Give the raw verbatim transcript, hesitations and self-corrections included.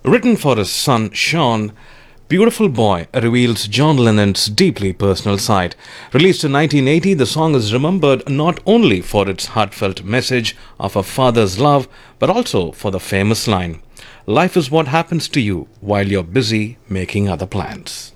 Written for his son Sean, Beautiful Boy reveals John Lennon's deeply personal side. Released in nineteen eighty, the song is remembered not only for its heartfelt message of a father's love, but also for the famous line, "Life is what happens to you while you're busy making other plans."